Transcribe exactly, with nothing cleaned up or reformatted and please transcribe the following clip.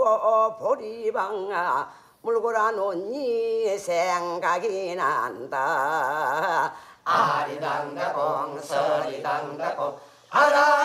물고 보리방아 물고라 놓니 생각이 난다. 아리당다공 서리당다공 아라